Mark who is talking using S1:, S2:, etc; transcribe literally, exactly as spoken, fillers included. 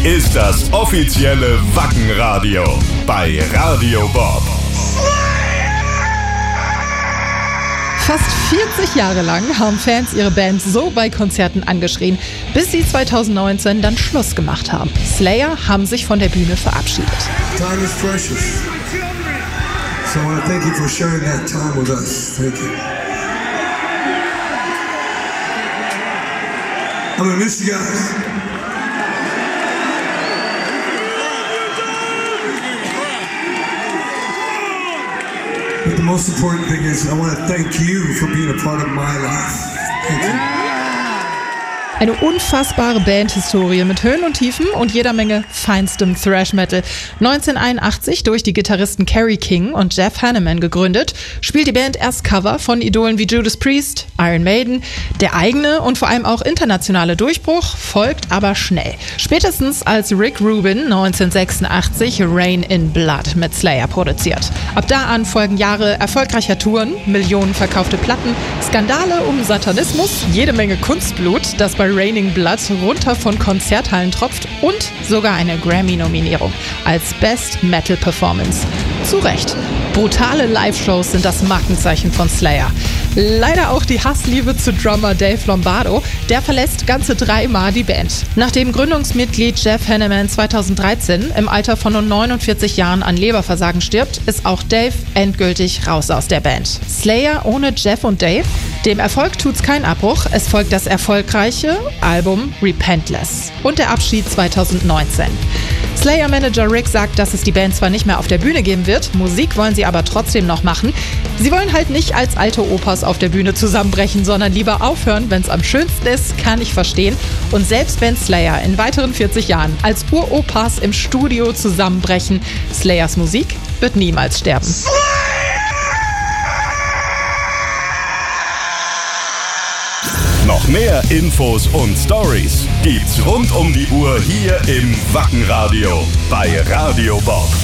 S1: ist das offizielle Wacken-Radio bei Radio Bob.
S2: Fast vierzig Jahre lang haben Fans ihre Band so bei Konzerten angeschrien, bis sie zweitausendneunzehn dann Schluss gemacht haben. Slayer haben sich von der Bühne verabschiedet.
S3: Time is precious. So I want to thank you for sharing that time with us. Thank you. I'm gonna miss you guys. But the most important thing is I want to thank you for being a part of my life. Thank you.
S2: Eine unfassbare Bandhistorie mit Höhen und Tiefen und jeder Menge feinstem Thrash-Metal. neunzehnhunderteinundachtzig durch die Gitarristen Kerry King und Jeff Hanneman gegründet, spielt die Band erst Cover von Idolen wie Judas Priest, Iron Maiden. Der eigene und vor allem auch internationale Durchbruch folgt aber schnell. Spätestens als Rick Rubin neunzehnhundertsechsundachtzig Rain in Blood mit Slayer produziert. Ab da an folgen Jahre erfolgreicher Touren, Millionen verkaufte Platten, Skandale um Satanismus, jede Menge Kunstblut, das bei Raining Blood runter von Konzerthallen tropft und sogar eine Grammy-Nominierung als Best Metal Performance. Zu Recht. Brutale Live-Shows sind das Markenzeichen von Slayer. Leider auch die Hassliebe zu Drummer Dave Lombardo, der verlässt ganze dreimal die Band. Nachdem Gründungsmitglied Jeff Hanneman zweitausenddreizehn im Alter von nur neunundvierzig Jahren an Leberversagen stirbt, ist auch Dave endgültig raus aus der Band. Slayer ohne Jeff und Dave? Dem Erfolg tut's keinen Abbruch, es folgt das erfolgreiche Album Repentless und der Abschied zweitausendneunzehn. Slayer-Manager Rick sagt, dass es die Band zwar nicht mehr auf der Bühne geben wird, Musik wollen sie aber trotzdem noch machen. Sie wollen halt nicht als alte Opas auf der Bühne zusammenbrechen, sondern lieber aufhören, wenn es am schönsten ist, kann ich verstehen. Und selbst wenn Slayer in weiteren vierzig Jahren als Uropas im Studio zusammenbrechen, Slayers Musik wird niemals sterben.
S1: Noch mehr Infos und Stories gibt's rund um die Uhr hier im Wacken-Radio bei Radio Bob.